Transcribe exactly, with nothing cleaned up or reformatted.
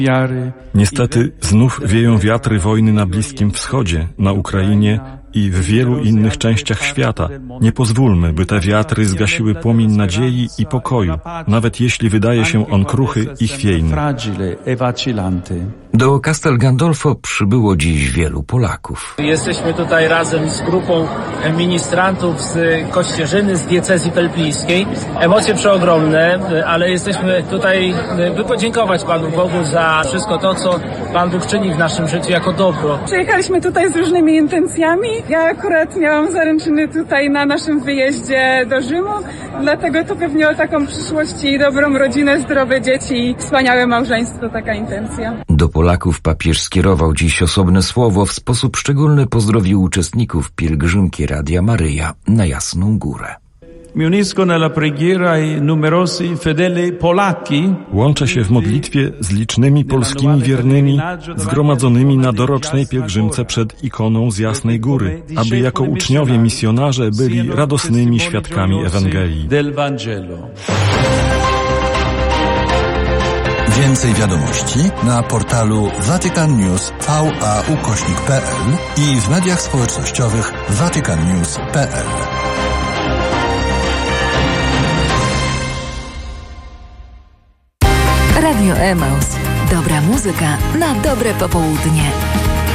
Niestety znów wieją wiatry wojny na Bliskim Wschodzie, na Ukrainie i w wielu innych częściach świata. Nie pozwólmy, by te wiatry zgasiły płomień nadziei i pokoju, nawet jeśli wydaje się on kruchy i chwiejny. Do Castel Gandolfo przybyło dziś wielu Polaków. Jesteśmy tutaj razem z grupą ministrantów z Kościerzyny, z diecezji pelpijskiej. Emocje przeogromne, ale jesteśmy tutaj, by podziękować Panu Bogu za wszystko to, co Pan Bóg czyni w naszym życiu jako dobro. Przyjechaliśmy tutaj z różnymi intencjami. Ja akurat miałam zaręczyny tutaj na naszym wyjeździe do Rzymu, dlatego to pewnie o taką przyszłość i dobrą rodzinę, zdrowe dzieci i wspaniałe małżeństwo, taka intencja. Do Polaków papież skierował dziś osobne słowo. W sposób szczególny pozdrowił uczestników pielgrzymki Radia Maryja na Jasną Górę. Łączę się w modlitwie z licznymi polskimi wiernymi zgromadzonymi na dorocznej pielgrzymce przed ikoną z Jasnej Góry, aby jako uczniowie misjonarze byli radosnymi świadkami Ewangelii. Więcej wiadomości na portalu Vatican News V A ukośnik kropka p l i w mediach społecznościowych vatican news kropka p l. Radio Emaus. Dobra muzyka na dobre popołudnie.